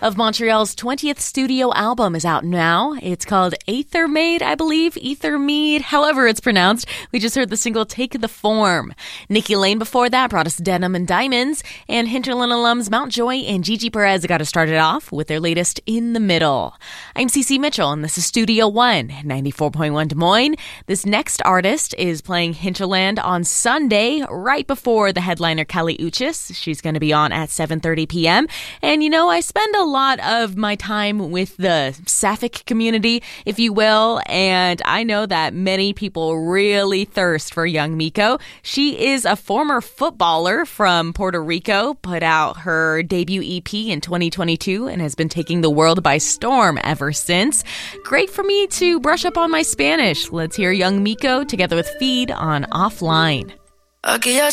of Montreal's 20th studio album is out now. It's called Aether Maid, I believe. Aether Mead, however it's pronounced. We just heard the single Take the Form. Nikki Lane before that brought us Denim and Diamonds. And Hinterland alums Mount Joy and Gigi Perez got us started off with their latest In the Middle. I'm Cece Mitchell, and this is Studio One, 94.1 Des Moines. This next artist is playing Hinterland on Sunday, right before the headliner Kali Uchis. She's going to be on at 7:30 p.m. And you know, I spend a lot of my time with the Sapphic community, if you will, and I know that many people really thirst for young Miko. She is a former footballer from Puerto Rico, put out her debut EP in 2022 and has been taking the world by storm ever since. Great for me to brush up on my Spanish. Let's hear young Miko together with Feed on Offline. Aquí ya